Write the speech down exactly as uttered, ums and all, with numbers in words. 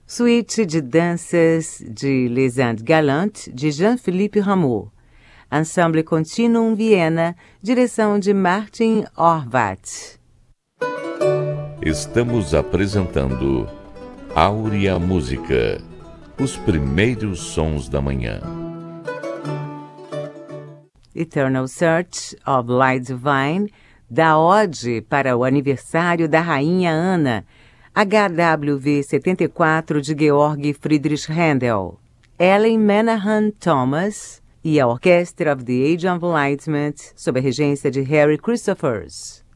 Suíte de danças de Les Indes Galantes, de Jean-Philippe Rameau. Ensemble Continuum Viena, direção de Martin Horvath. Estamos apresentando Áurea Música, os primeiros sons da manhã. Eternal Search of Light Divine, da ode para o aniversário da Rainha Ana, H W V setenta e quatro de Georg Friedrich Händel, Ellen Manahan Thomas e a Orchestra of the Age of Enlightenment, sob a regência de Harry Christophers.